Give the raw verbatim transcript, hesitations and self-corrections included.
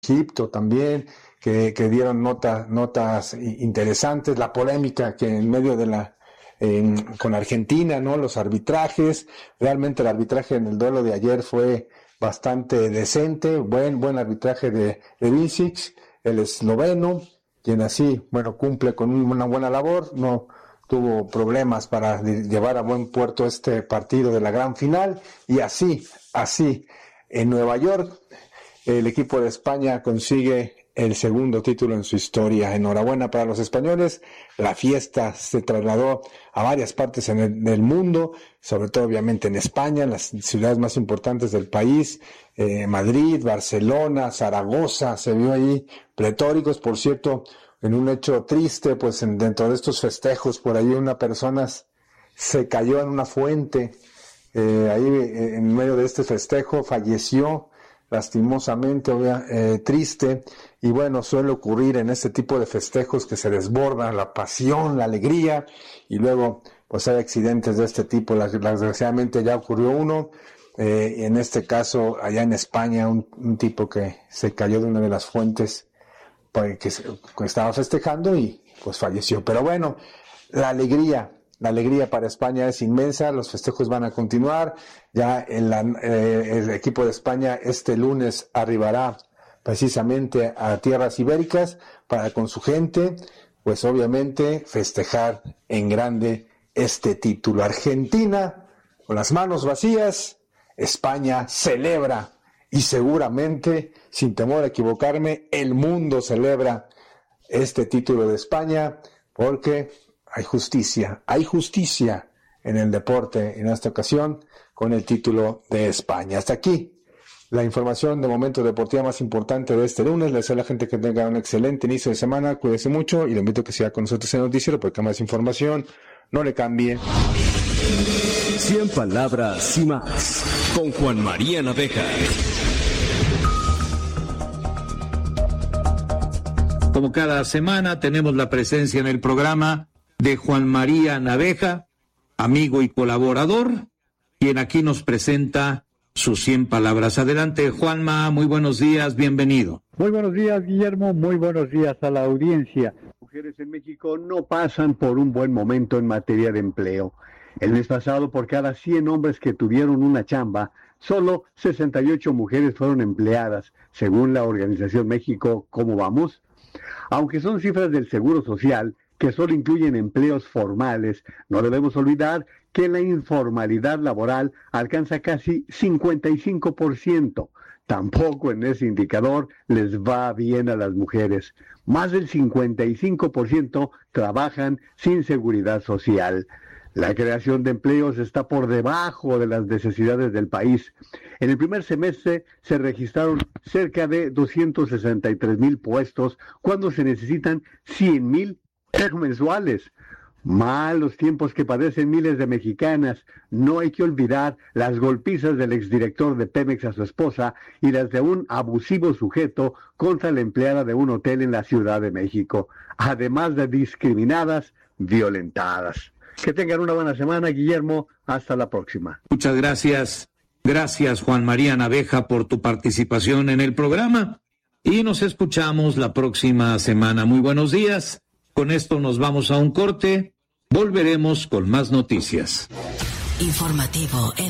Egipto también, que, que dieron nota, notas interesantes, la polémica que en medio de la eh, con Argentina, ¿no? Los arbitrajes, realmente el arbitraje en el duelo de ayer fue bastante decente, buen, buen arbitraje de, de Vincic, el esloveno, quien así, bueno, cumple con una buena labor, no tuvo problemas para llevar a buen puerto este partido de la gran final, y así, así, en Nueva York, el equipo de España consigue el segundo título en su historia. Enhorabuena para los españoles. La fiesta se trasladó a varias partes en el, del mundo, sobre todo obviamente en España, en las ciudades más importantes del país, eh, Madrid, Barcelona, Zaragoza, se vio ahí pletóricos. Por cierto, en un hecho triste, pues en, dentro de estos festejos, por ahí una persona se cayó en una fuente, eh, ahí eh, en medio de este festejo, falleció lastimosamente, obvia, eh, triste, y bueno, suele ocurrir en este tipo de festejos que se desborda la pasión, la alegría, y luego pues hay accidentes de este tipo. Desgraciadamente ya ocurrió uno, eh, en este caso allá en España, un, un tipo que se cayó de una de las fuentes pues, que, se, que estaba festejando y pues falleció. Pero bueno, la alegría La alegría para España es inmensa, los festejos van a continuar, ya en la, eh, el equipo de España este lunes arribará precisamente a tierras ibéricas para con su gente, pues obviamente festejar en grande este título. Argentina con las manos vacías, España celebra y seguramente, sin temor a equivocarme, el mundo celebra este título de España porque hay justicia, hay justicia en el deporte en esta ocasión con el título de España. Hasta aquí la información de momento deportiva más importante de este lunes. Les deseo a la gente que tenga un excelente inicio de semana, cuídese mucho y le invito a que siga con nosotros en el noticiero porque más información, no le cambie. cien palabras y más con Juan María Naveja. Como cada semana tenemos la presencia en el programa de Juan María Naveja, amigo y colaborador, quien aquí nos presenta sus cien palabras. Adelante, Juanma, muy buenos días, bienvenido. Muy buenos días, Guillermo, muy buenos días a la audiencia. Mujeres en México no pasan por un buen momento en materia de empleo. El mes pasado, por cada cien hombres que tuvieron una chamba, solo sesenta y ocho mujeres fueron empleadas, según la organización México ¿Cómo vamos? Aunque son cifras del Seguro Social, que solo incluyen empleos formales, no debemos olvidar que la informalidad laboral alcanza casi cincuenta y cinco por ciento. Tampoco en ese indicador les va bien a las mujeres. Más del cincuenta y cinco por ciento trabajan sin seguridad social. La creación de empleos está por debajo de las necesidades del país. En el primer semestre se registraron cerca de doscientos sesenta y tres mil puestos cuando se necesitan cien mil mensuales. Malos tiempos que padecen miles de mexicanas. No hay que olvidar las golpizas del exdirector de Pemex a su esposa y las de un abusivo sujeto contra la empleada de un hotel en la Ciudad de México, además de discriminadas, violentadas. Que tengan una buena semana, Guillermo. Hasta la próxima. Muchas gracias. Gracias, Juan María Naveja, por tu participación en el programa. Y nos escuchamos la próxima semana. Muy buenos días. Con esto nos vamos a un corte. Volveremos con más noticias. Informativo en